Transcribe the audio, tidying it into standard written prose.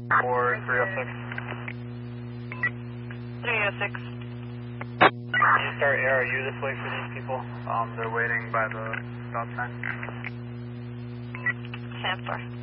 Or 306. 306. Can you start ARU this way for these people? They're waiting by the stop sign. Sandstar.